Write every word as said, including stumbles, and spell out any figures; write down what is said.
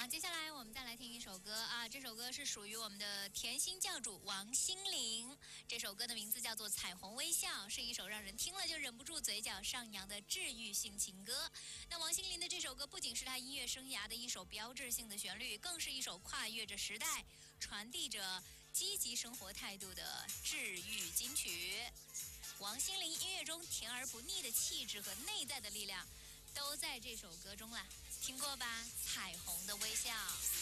好，接下来我们再来听一首歌啊，这首歌是属于我们的甜心教主王心凌，这首歌的名字叫做《彩虹微笑》，是一首让人听了就忍不住嘴角上扬的治愈性情歌。那王心凌的这首歌不仅是她音乐生涯的一首标志性的旋律，更是一首跨越着时代、传递着积极生活态度的治愈金曲。王心凌音乐中甜而不腻的气质和内在的力量，都在这首歌中啦。听过吧？彩虹的微笑。